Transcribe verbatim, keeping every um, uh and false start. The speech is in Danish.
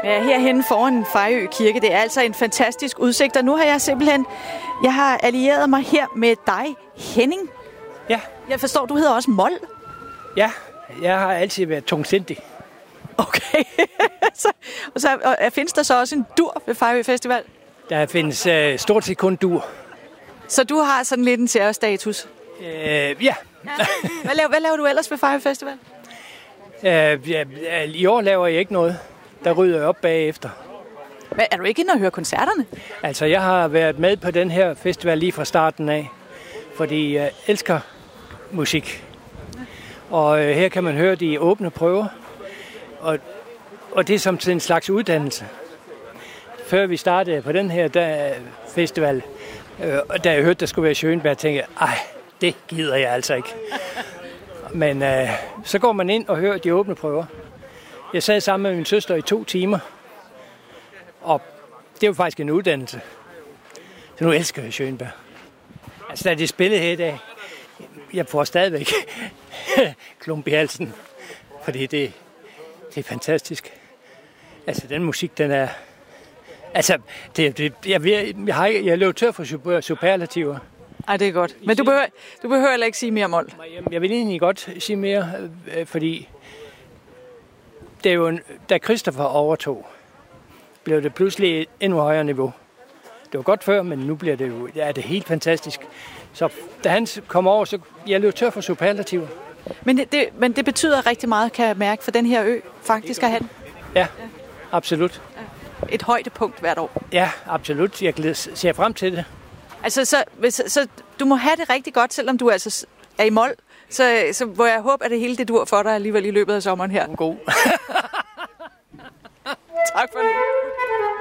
Ja, herhenne foran Fejø Kirke. Det er altså en fantastisk udsigt, og nu har jeg simpelthen, jeg har allieret mig her med dig, Henning. Ja. Jeg forstår, du hedder også Mol. Ja, jeg har altid været tungsindig. Okay. så, og så og, findes der så også en dur ved Fejø Festival? Der findes øh, stort set kun dur. Så du har sådan lidt en særstatus? Øh, ja. ja. Hvad, laver, hvad laver du ellers ved Fejø Festival? Øh, ja, I år laver jeg ikke noget. Der rydder jeg op bagefter. Hvad, er du ikke inde og høre koncerterne? Altså, jeg har været med på den her festival lige fra starten af, fordi jeg elsker musik. Og øh, her kan man høre de åbne prøver, og, og det er som en slags uddannelse. Før vi startede på den her der, festival, øh, da jeg hørte, der skulle være Schönberg, tænkte jeg, ej, det gider jeg altså ikke. Men øh, så går man ind og hører de åbne prøver. Jeg sad sammen med min søster i to timer, og det var faktisk en uddannelse. Så nu elsker jeg Schönberg. Altså, da de spillede her i dag, jeg får stadigvæk klump i halsen, fordi det, det er fantastisk. Altså, den musik, den er... Altså, det, det, jeg, jeg, har, jeg løb tør for superlativer. Ej, det er godt. Men du behøver, du behøver heller ikke sige mere, Mol. Jeg vil egentlig godt sige mere, fordi det er jo en, da Christopher overtog, blev det pludselig et endnu højere niveau. Det var godt før, men nu bliver det jo ja, det er helt fantastisk. Så da han kom over, så jeg løb tør for superlativer. Men det, det, men det betyder rigtig meget, kan jeg mærke, for den her ø faktisk at have den. Ja, ja. Absolut. Et højdepunkt hvert år. Ja, absolut. Jeg ser frem til det. Altså, så, så, så du må have det rigtig godt, selvom du altså er i Mol. Så, så hvor jeg håber, at det hele det dur for dig alligevel i løbet af sommeren her. God. Tak for det.